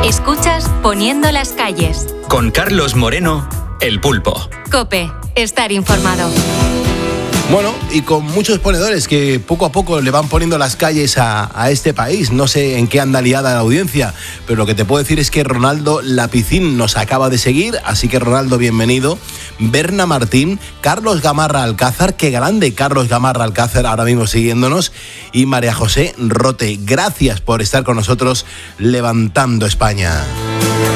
Escuchas Poniendo las calles. Con Carlos Moreno, El Pulpo. COPE. Estar informado. Bueno, y con muchos ponedores que poco a poco le van poniendo las calles a este país. No sé en qué anda liada la audiencia, pero lo que te puedo decir es que Ronaldo Lapicín nos acaba de seguir, así que Ronaldo, bienvenido. Berna Martín, Carlos Gamarra Alcázar, qué grande Carlos Gamarra Alcázar ahora mismo siguiéndonos, y María José Rote. Gracias por estar con nosotros levantando España.